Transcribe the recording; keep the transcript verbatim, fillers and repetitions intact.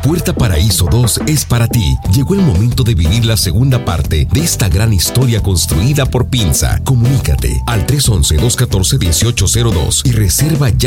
Puerta Paraíso dos es para ti. Llegó el momento de vivir la segunda parte de esta gran historia construida por Pinza. Comunícate al tres once, dos catorce, dieciocho cero dos y reserva ya